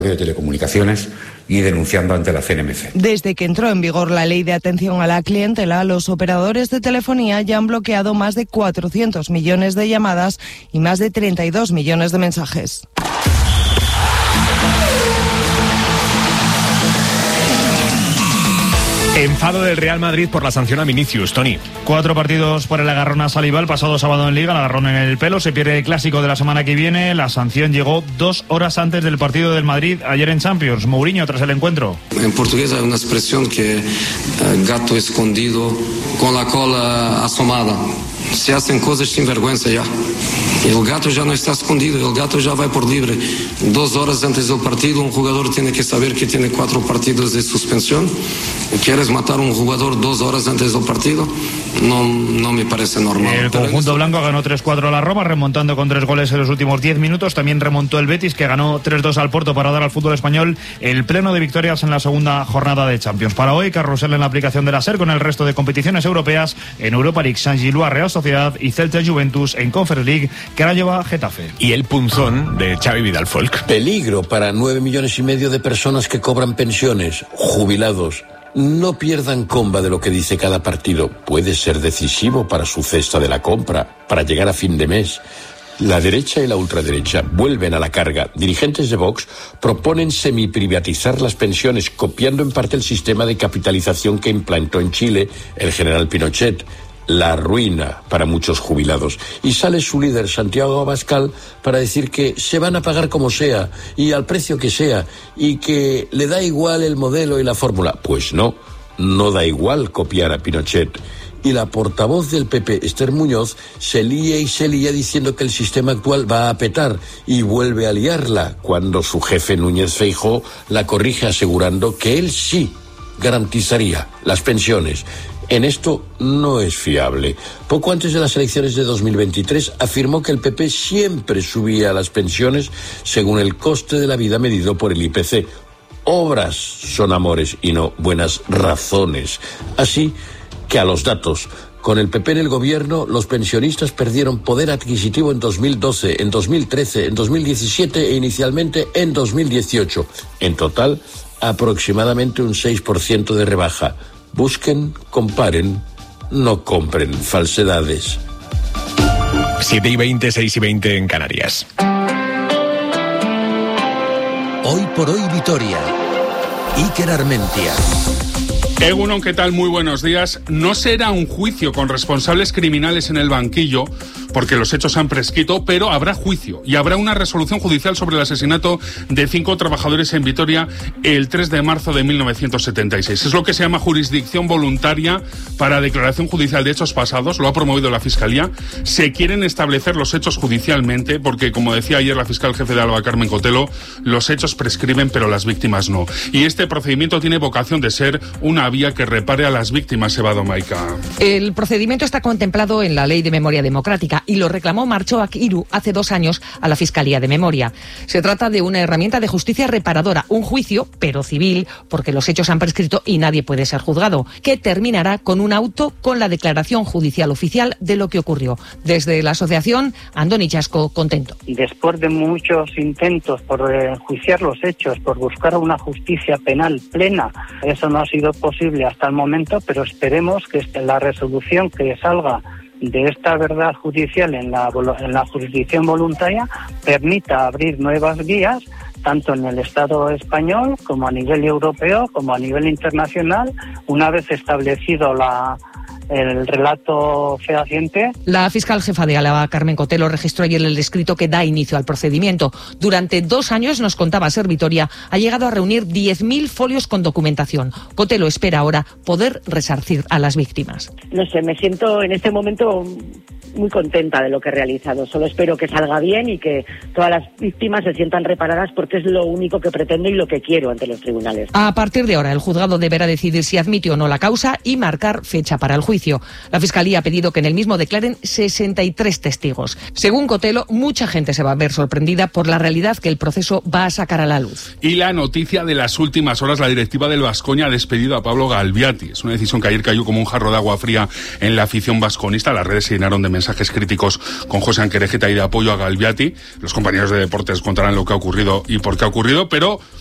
de Telecomunicaciones y denunciando ante la CNMC. Desde que entró en vigor la ley de atención a la clientela, los operadores de telefonía ya han bloqueado más de 400 millones de llamadas y más de 32 millones de mensajes. Enfado del Real Madrid por la sanción a Vinicius, Tony. 4 partidos por el agarrón a Saliba el pasado sábado en Liga, el agarrón en el pelo, se pierde el clásico de la semana que viene. La sanción llegó 2 horas antes del partido del Madrid ayer en Champions. Mourinho tras el encuentro. En portugués hay una expresión que gato escondido con la cola asomada. Se hacen cosas sin vergüenza ya. El gato ya no está escondido, el gato ya va por libre. 2 horas antes del partido, un jugador tiene que saber que tiene 4 partidos de suspensión. ¿Quieres matar a un jugador 2 horas antes del partido? No me parece normal. El conjunto blanco ganó 3-4 a la Roma, remontando con 3 goles en los últimos 10 minutos. También remontó el Betis, que ganó 3-2 al Porto para dar al fútbol español el pleno de victorias en la segunda jornada de Champions. Para hoy, carrusel en la aplicación de la SER con el resto de competiciones europeas. En Europa League, Saint-Gilloise Real Sociedad y Celta Juventus. En Conference League, que ahora lleva Getafe. Y el punzón de Xavi Vidal Folk. Peligro para 9,5 millones de personas que cobran pensiones, jubilados. No pierdan comba de lo que dice cada partido. Puede ser decisivo para su cesta de la compra, para llegar a fin de mes. La derecha y la ultraderecha vuelven a la carga. Dirigentes de Vox proponen semiprivatizar las pensiones, copiando en parte el sistema de capitalización que implantó en Chile el general Pinochet. La ruina para muchos jubilados. Y sale su líder, Santiago Abascal, para decir que se van a pagar como sea y al precio que sea y que le da igual el modelo y la fórmula. Pues no da igual copiar a Pinochet. Y la portavoz del PP, Esther Muñoz, se lía diciendo que el sistema actual va a petar y vuelve a liarla cuando su jefe Núñez Feijóo la corrige asegurando que él sí garantizaría las pensiones. En esto no es fiable. Poco antes de las elecciones de 2023 afirmó que el PP siempre subía las pensiones según el coste de la vida medido por el IPC. Obras son amores y no buenas razones. Así que a los datos. Con el PP en el gobierno, los pensionistas perdieron poder adquisitivo en 2012, en 2013, en 2017 e inicialmente en 2018. En total, aproximadamente un 6% de rebaja. Busquen, comparen, no compren falsedades. 7:20, 6:20 en Canarias. Hoy por hoy Vitoria. Iker Armentia. Egunon, ¿qué tal? Muy buenos días. No será un juicio con responsables criminales en el banquillo, porque los hechos han prescrito, pero habrá juicio y habrá una resolución judicial sobre el asesinato de 5 trabajadores en Vitoria el 3 de marzo de 1976. Es lo que se llama jurisdicción voluntaria para declaración judicial de hechos pasados. Lo ha promovido la Fiscalía. Se quieren establecer los hechos judicialmente, porque, como decía ayer la fiscal jefe de Álava, Carmen Cotelo, los hechos prescriben, pero las víctimas no. Y este procedimiento tiene vocación de ser una vía que repare a las víctimas, Eva Domaica. El procedimiento está contemplado en la Ley de Memoria Democrática y lo reclamó Martxoak Hiru hace 2 años a la Fiscalía de Memoria. Se trata de una herramienta de justicia reparadora, un juicio, pero civil, porque los hechos han prescrito y nadie puede ser juzgado, que terminará con un auto con la declaración judicial oficial de lo que ocurrió. Desde la asociación, Andoni Chasco, contento. Después de muchos intentos por enjuiciar los hechos, por buscar una justicia penal plena, eso no ha sido posible hasta el momento, pero esperemos que la resolución que salga de esta verdad judicial en la jurisdicción voluntaria permita abrir nuevas guías, tanto en el Estado español como a nivel europeo, como a nivel internacional, una vez establecido el relato fehaciente. La fiscal jefa de Álava, Carmen Cotelo, registró ayer el escrito que da inicio al procedimiento. Durante 2 años, nos contaba Ser Vitoria, ha llegado a reunir 10.000 folios con documentación. Cotelo espera ahora poder resarcir a las víctimas. No sé, me siento en este momento muy contenta de lo que he realizado. Solo espero que salga bien y que todas las víctimas se sientan reparadas, porque es lo único que pretendo y lo que quiero ante los tribunales. A partir de ahora, el juzgado deberá decidir si admite o no la causa y marcar fecha para el juicio. La Fiscalía ha pedido que en el mismo declaren 63 testigos. Según Cotelo, mucha gente se va a ver sorprendida por la realidad que el proceso va a sacar a la luz. Y la noticia de las últimas horas: la directiva del Baskonia ha despedido a Pablo Galviati. Es una decisión que ayer cayó como un jarro de agua fría en la afición vasconista. Las redes se llenaron de mensajes mensajes críticos con José Anquerejeta y de apoyo a Galviati. Los compañeros de deportes contarán lo que ha ocurrido y por qué ha ocurrido, pero